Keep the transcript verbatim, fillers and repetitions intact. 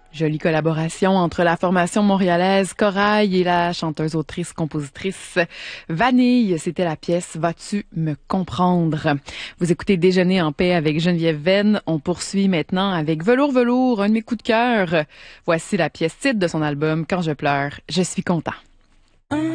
Jolie collaboration entre la formation montréalaise Corail et la chanteuse, autrice, compositrice Vanille. C'était la pièce « Vas-tu me comprendre ». Vous écoutez Déjeuner en paix avec Geneviève Venn. On poursuit maintenant avec Velours Velours, un de mes coups de cœur. Voici la pièce titre de son album « Quand je pleure, je suis content ».